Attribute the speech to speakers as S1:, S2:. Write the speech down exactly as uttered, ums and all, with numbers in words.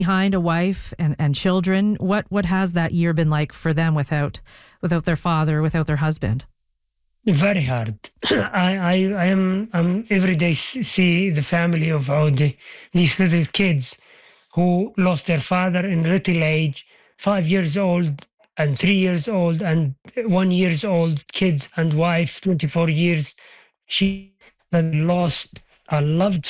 S1: behind a wife and, and children. What what has that year been like for them without without their father, without their husband?
S2: Very hard. I, I, I am I'm every day s- see the family of how the, these little kids who lost their father in little age, five years old and three years old and one years old kids and wife, twenty-four years. She had lost a loved